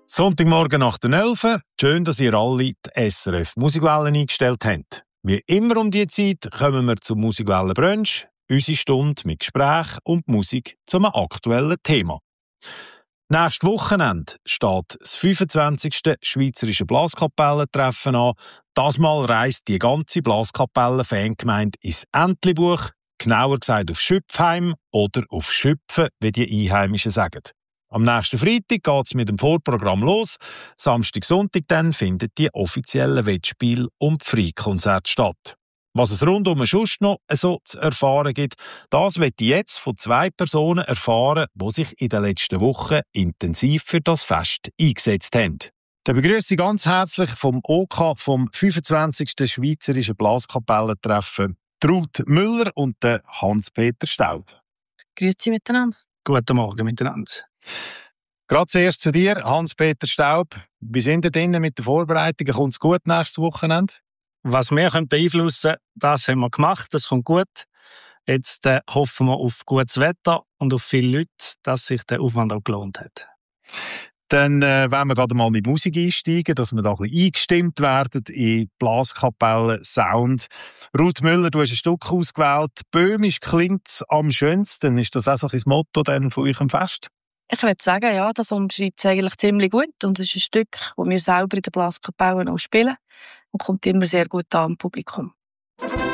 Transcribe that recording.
Sonntagmorgen nach den 11 Uhr. Schön, dass ihr alle die SRF Musikwellen eingestellt habt. Wie immer um diese Zeit kommen wir zum Musikwellen Brunch, unsere Stunde mit Gespräch und Musik zum aktuellen Thema. Nächstes Wochenende steht das 25. Schweizerische Blaskapellentreffen an. Das Mal reist die ganze Blaskapellen-Fangemeinde ins Entlebuch, genauer gesagt auf Schüpfheim oder auf Schüpfen, wie die Einheimischen sagen. Am nächsten Freitag geht es mit dem Vorprogramm los. Samstag, Sonntag dann findet die offiziellen Wettspiele und Freikonzerte statt. Was es rundum sonst noch so zu erfahren gibt, das möchte ich jetzt von 2 Personen erfahren, die sich in den letzten Wochen intensiv für das Fest eingesetzt haben. Dann begrüße ich ganz herzlich vom OK, vom 25. Schweizerischen Blaskapellentreffen, Ruth Müller und Hans-Peter Staub. Grüezi miteinander. Guten Morgen miteinander. Gerade zuerst zu dir, Hans-Peter Staub. Wie sind ihr drinnen mit den Vorbereitungen? Kommt es gut nächstes Wochenende? Was wir beeinflussen können, das haben wir gemacht, das kommt gut. Jetzt hoffen wir auf gutes Wetter und auf viele Leute, dass sich der Aufwand auch gelohnt hat. Dann wollen wir gerade mal mit Musik einsteigen, dass wir da ein bisschen eingestimmt werden in Blaskapellen-Sound. Ruth Müller, du hast ein Stück ausgewählt. «Böhmisch klingt am schönsten». Ist das auch so ein Motto dann von eurem Fest? Ich würde sagen, ja, das umschreibt es eigentlich ziemlich gut. Und es ist ein Stück, das wir selber in der Blaskapelle auch spielen und kommt immer sehr gut an im Publikum.